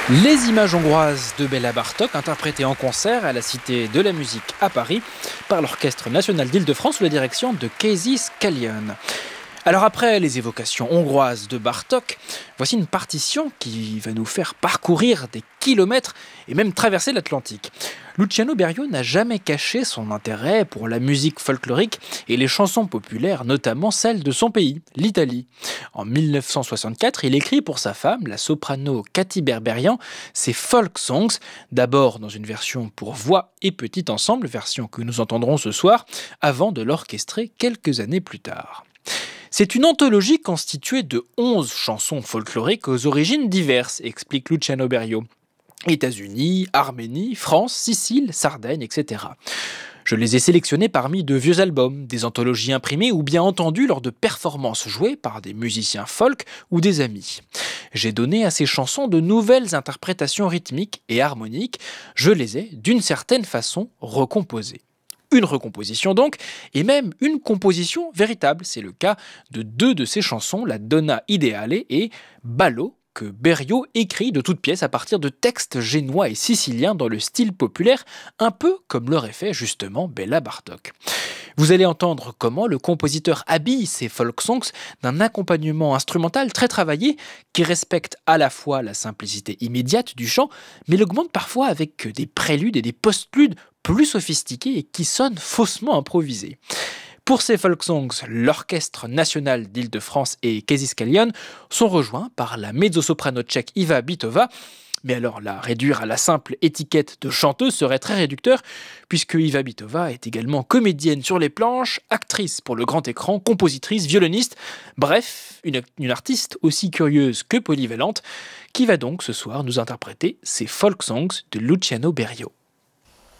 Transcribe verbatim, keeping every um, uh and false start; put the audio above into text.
Les images hongroises de Béla Bartók, interprétées en concert à la Cité de la Musique à Paris par l'Orchestre National d'Île-de-France sous la direction de Kezi Skállyon. Alors après les évocations hongroises de Bartók, voici une partition qui va nous faire parcourir des kilomètres et même traverser l'Atlantique. Luciano Berio n'a jamais caché son intérêt pour la musique folklorique et les chansons populaires, notamment celles de son pays, l'Italie. En mille neuf cent soixante-quatre, il écrit pour sa femme, la soprano Kati Berberian, ses folk songs, d'abord dans une version pour voix et petit ensemble, version que nous entendrons ce soir, avant de l'orchestrer quelques années plus tard. C'est une anthologie constituée de onze chansons folkloriques aux origines diverses, explique Luciano Berio. États-Unis, Arménie, France, Sicile, Sardaigne, et cetera. Je les ai sélectionnés parmi de vieux albums, des anthologies imprimées ou bien entendues lors de performances jouées par des musiciens folk ou des amis. J'ai donné à ces chansons de nouvelles interprétations rythmiques et harmoniques. Je les ai, d'une certaine façon, recomposées. Une recomposition donc, et même une composition véritable. C'est le cas de deux de ces chansons, la Donna Ideale et Ballo, que Berio écrit de toutes pièces à partir de textes génois et siciliens dans le style populaire, un peu comme l'aurait fait justement Béla Bartók. Vous allez entendre comment le compositeur habille ses folk songs d'un accompagnement instrumental très travaillé qui respecte à la fois la simplicité immédiate du chant, mais l'augmente parfois avec des préludes et des postludes plus sophistiqués et qui sonnent faussement improvisés. Pour ces folk songs, l'Orchestre National d'Île-de-France et Kezi Skállyon sont rejoints par la mezzo-soprano tchèque Iva Bytová. Mais alors, la réduire à la simple étiquette de chanteuse serait très réducteur, puisque Iva Bytová est également comédienne sur les planches, actrice pour le grand écran, compositrice, violoniste, bref, une, une artiste aussi curieuse que polyvalente, qui va donc ce soir nous interpréter ces folk songs de Luciano Berio.